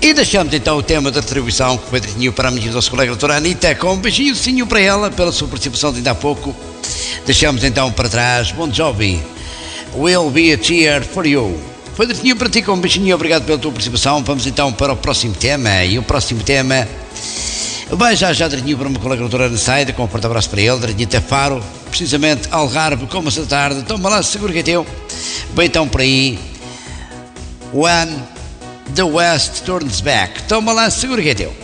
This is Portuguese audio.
E deixamos então o tema da retribuição, que foi direitinho para a minha nossa colega doutora Anitta, com um beijinho para ela, pela sua participação de ainda há pouco. Deixamos então para trás Bon Jovi, Will Be a Cheer for You. Foi direitinho para ti, com um beijinho, obrigado pela tua participação. Vamos então para o próximo tema, e o próximo tema vai já direitinho para uma colega doutora Ana Saida, com um forte abraço para ele, direitinho até Faro, precisamente Algarve, como esta tarde. Toma lá, seguro que é teu. Bem então por aí, When the West Turns Back. Toma lá, seguro que é teu.